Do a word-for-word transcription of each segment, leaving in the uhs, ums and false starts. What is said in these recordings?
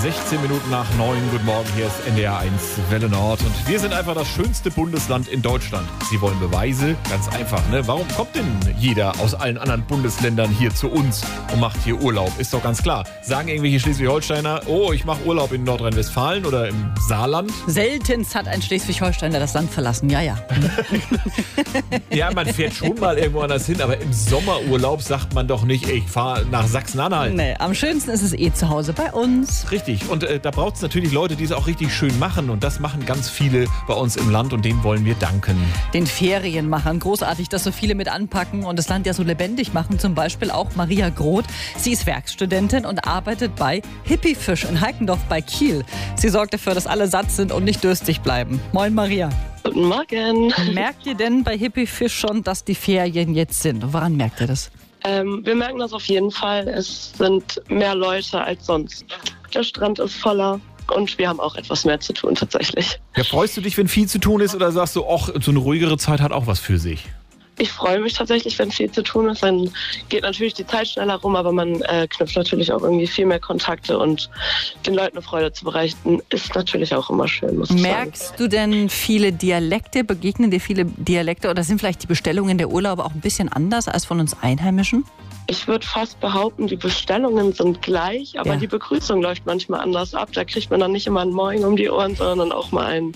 sechzehn Minuten nach neun. Guten Morgen, hier ist N D R eins Welle Nord. Und wir sind einfach das schönste Bundesland in Deutschland. Sie wollen Beweise? Ganz einfach, ne? Warum kommt denn jeder aus allen anderen Bundesländern hier zu uns und macht hier Urlaub? Ist doch ganz klar. Sagen irgendwelche Schleswig-Holsteiner, oh, ich mache Urlaub in Nordrhein-Westfalen oder im Saarland? Seltenst hat ein Schleswig-Holsteiner das Land verlassen, ja, ja. Ja, man fährt schon mal irgendwo anders hin, aber im Sommerurlaub sagt man doch nicht, ich fahre nach Sachsen-Anhalt. Nee, am schönsten ist es eh zu Hause bei uns. Richtig. Und äh, da braucht es natürlich Leute, die es auch richtig schön machen. Und das machen ganz viele bei uns im Land und denen wollen wir danken. Den Ferienmachern. Großartig, dass so viele mit anpacken und das Land ja so lebendig machen. Zum Beispiel auch Maria Groth. Sie ist Werkstudentin und arbeitet bei Hippiefisch in Heikendorf bei Kiel. Sie sorgt dafür, dass alle satt sind und nicht durstig bleiben. Moin Maria. Guten Morgen. Merkt ihr denn bei Hippiefisch schon, dass die Ferien jetzt sind? Und woran merkt ihr das? Ähm, wir merken das auf jeden Fall. Es sind mehr Leute als sonst. Der Strand ist voller und wir haben auch etwas mehr zu tun tatsächlich. Ja, freust du dich, wenn viel zu tun ist, oder sagst du, ach, so eine ruhigere Zeit hat auch was für sich? Ich freue mich tatsächlich, wenn viel zu tun ist. Dann geht natürlich die Zeit schneller rum, aber man äh, knüpft natürlich auch irgendwie viel mehr Kontakte und den Leuten eine Freude zu bereiten, ist natürlich auch immer schön, muss ich sagen. Merkst du denn viele Dialekte? Begegnen dir viele Dialekte oder sind vielleicht die Bestellungen der Urlaube auch ein bisschen anders als von uns Einheimischen? Ich würde fast behaupten, die Bestellungen sind gleich, aber Ja. die Begrüßung läuft manchmal anders ab. Da kriegt man dann nicht immer ein Moin um die Ohren, sondern auch mal ein,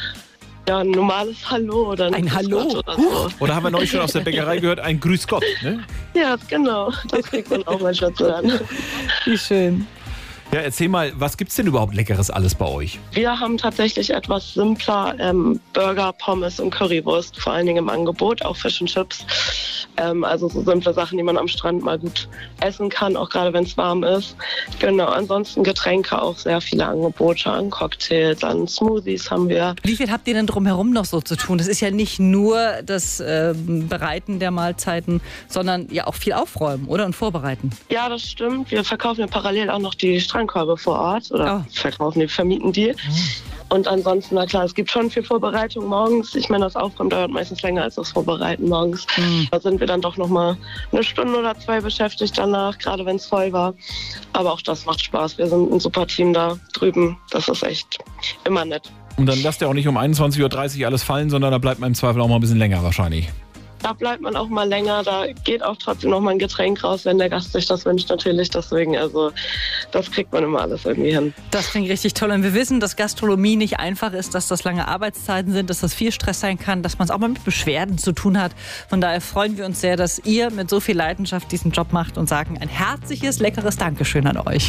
ja, ein normales Hallo oder ein, Ein Grüß Hallo? Gott oder so. Oder haben wir neulich schon aus der Bäckerei gehört, ein Grüß Gott, ne? Ja, genau. Das kriegt man auch manchmal zu hören. Wie schön. Ja, erzähl mal, was gibt's denn überhaupt Leckeres alles bei euch? Wir haben tatsächlich etwas simpler ähm, Burger, Pommes und Currywurst, vor allen Dingen im Angebot, auch Fish and Chips. Ähm, also so simple Sachen, die man am Strand mal gut essen kann, auch gerade wenn es warm ist. Genau, ansonsten Getränke auch sehr viele Angebote an Cocktails, an Smoothies haben wir. Wie viel habt ihr denn drumherum noch so zu tun? Das ist ja nicht nur das äh, Bereiten der Mahlzeiten, sondern ja auch viel aufräumen, oder? Und vorbereiten. Ja, das stimmt. Wir verkaufen ja parallel auch noch die Strandkörbe vor Ort oder Oh. verkaufen die, vermieten die. Und ansonsten, na klar, es gibt schon viel Vorbereitung morgens. Ich meine, das Aufräumen dauert meistens länger als das Vorbereiten morgens. Mhm. Da sind wir dann doch noch mal eine Stunde oder zwei beschäftigt danach, gerade wenn es voll war. Aber auch das macht Spaß. Wir sind ein super Team da drüben. Das ist echt immer nett. Und dann lasst ihr auch nicht um einundzwanzig Uhr dreißig alles fallen, sondern da bleibt man im Zweifel auch mal ein bisschen länger wahrscheinlich. Da bleibt man auch mal länger, da geht auch trotzdem noch mal ein Getränk raus, wenn der Gast sich das wünscht natürlich. Deswegen, also das kriegt man immer alles irgendwie hin. Das klingt richtig toll. Und wir wissen, dass Gastronomie nicht einfach ist, dass das lange Arbeitszeiten sind, dass das viel Stress sein kann, dass man es auch mal mit Beschwerden zu tun hat. Von daher freuen wir uns sehr, dass ihr mit so viel Leidenschaft diesen Job macht und sagen ein herzliches, leckeres Dankeschön an euch.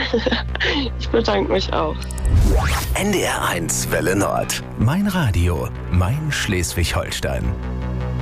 Ich bedanke mich auch. N D R eins Welle Nord. Mein Radio, mein Schleswig-Holstein.